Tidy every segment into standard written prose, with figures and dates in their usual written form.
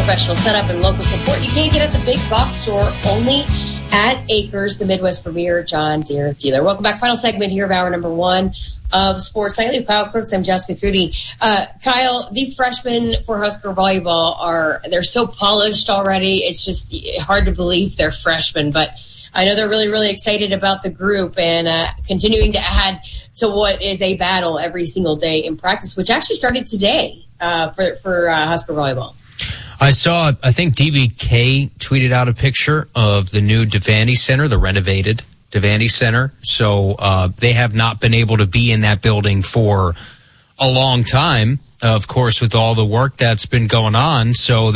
professional setup and local support you can't get at the big box store, only at Acres, the Midwest premier John Deere dealer. Welcome back. Final segment here of hour number one of Sports Nightly with Kyle Crooks. I'm Jessica Cootie. Kyle, these freshmen for Husker volleyball they're so polished already. It's just hard to believe they're freshmen, but I know they're really, really excited about the group and continuing to add to what is a battle every single day in practice, which actually started today for Husker volleyball. I think DBK tweeted out a picture of the new Devaney Center, the renovated Devaney Center. So they have not been able to be in that building for a long time, of course, with all the work that's been going on. So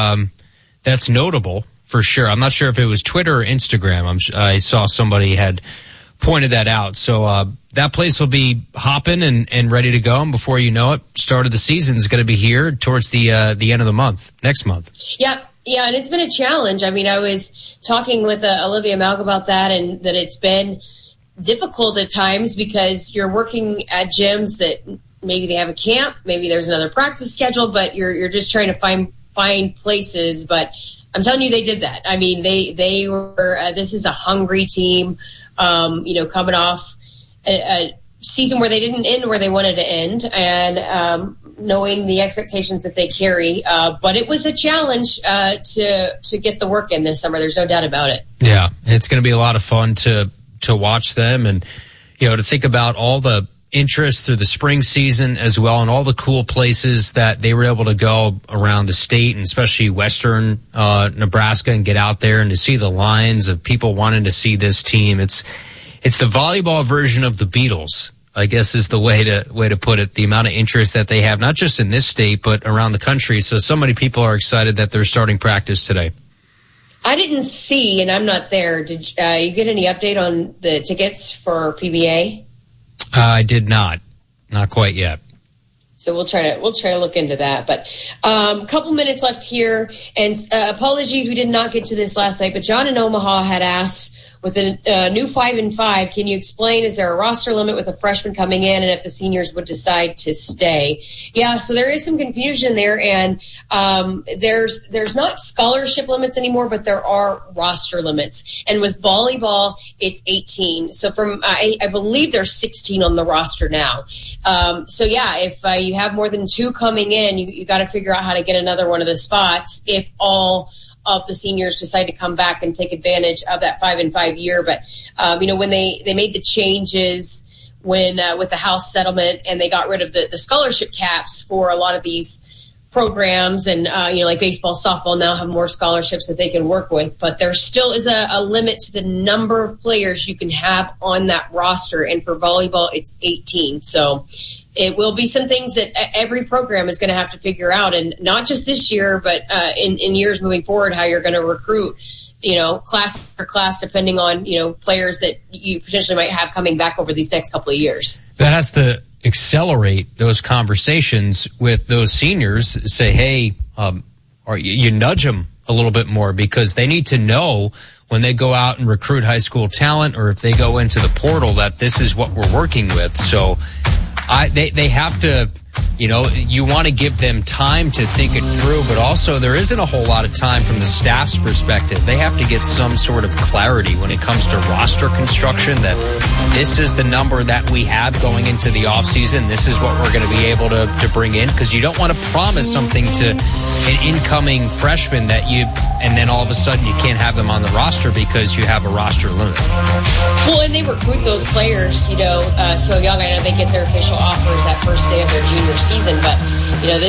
that's notable for sure. I'm not sure if it was Twitter or Instagram. I saw somebody had pointed that out. So that place will be hopping and ready to go. And before you know it, start of the season is going to be here towards the end of the month, next month. Yeah, and it's been a challenge. I mean, I was talking with Olivia Malk about that, and that it's been difficult at times because you're working at gyms that maybe they have a camp, maybe there's another practice schedule, but you're just trying to find places. But I'm telling you, they did that. I mean, they were. This is a hungry team. Coming off a season where they didn't end where they wanted to end, and knowing the expectations that they carry. But it was a challenge to get the work in this summer. There's no doubt about it. Yeah, it's going to be a lot of fun to watch them, and to think about all the interest through the spring season as well, and all the cool places that they were able to go around the state, and especially western Nebraska, and get out there and to see the lines of people wanting to see this team. It's the volleyball version of the Beatles, I guess, is the way to put it. The amount of interest that they have, not just in this state but around the country. So many people are excited that they're starting practice today. I didn't see, and I'm not there. Did you get any update on the tickets for PBA? I did not quite yet. So we'll try to look into that. But a couple minutes left here, and apologies we did not get to this last night. But John in Omaha had asked, with a new 5-5, can you explain, is there a roster limit with a freshman coming in, and if the seniors would decide to stay? Yeah, so there is some confusion there, and there's not scholarship limits anymore, but there are roster limits. And with volleyball, it's 18. So I believe there's 16 on the roster now. If you have more than 2 coming in, you got to figure out how to get another one of the spots if all of the seniors decide to come back and take advantage of that 5-5 year. But, when they made the changes with the House settlement, and they got rid of the scholarship caps for a lot of these programs, and, like baseball, softball now have more scholarships that they can work with. But there still is a limit to the number of players you can have on that roster. And for volleyball, it's 18. So it will be some things that every program is going to have to figure out, and not just this year, but in years moving forward, how you're going to recruit, class for class, depending on, players that you potentially might have coming back over these next couple of years. That has to accelerate those conversations with those seniors. Say, hey, or you nudge them a little bit more, because they need to know when they go out and recruit high school talent, or if they go into the portal, that this is what we're working with. So they have to, you want to give them time to think it through, but also there isn't a whole lot of time from the staff's perspective. They have to get some sort of clarity when it comes to roster construction, that this is the number that we have going into the offseason. This is what we're going to be able to bring in, because you don't want to promise something to an incoming freshman and then all of a sudden you can't have them on the roster because you have a roster limit. Well, and they recruit those players, so young. I know they get their official offers that first day of their junior season, but